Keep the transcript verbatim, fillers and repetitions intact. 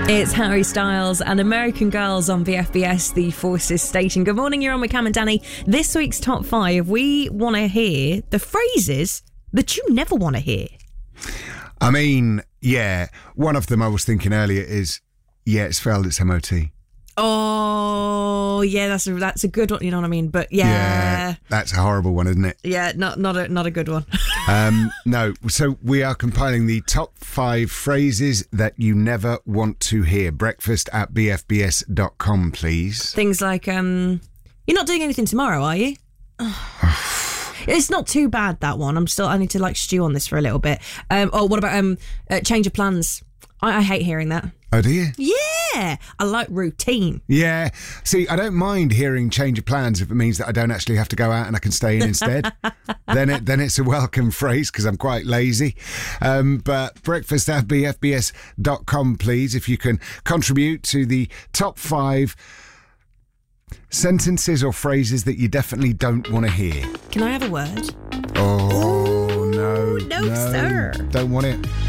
It's Harry Styles and American Girls on V F B S, the Forces station. Good morning, you're on with Cam and Danny. This week's top five, we want to hear the phrases that you never want to hear. I mean, yeah, one of them I was thinking earlier is, yeah, it's failed its M O T. Oh, yeah, that's a, that's a good one, you know what I mean? But yeah. Yeah, that's a horrible one, isn't it? Yeah, not not a, not a good one. um, no, so we are compiling the top five phrases that you never want to hear. Breakfast at b f b s dot com, please. Things like, um, you're not doing anything tomorrow, are you? It's not too bad, that one. I'm still, I need to like stew on this for a little bit. Um, oh, what about um, uh, change of plans? I, I hate hearing that. Oh, do you? Yeah, I like routine. Yeah. See, I don't mind hearing change of plans if it means that I don't actually have to go out and I can stay in instead. then it then it's a welcome phrase because I'm quite lazy. Um, but breakfast at b f b s dot com, please, if you can contribute to the top five sentences or phrases that you definitely don't want to hear. Can I have a word? Oh, no. Ooh, no, no, sir. Don't want it.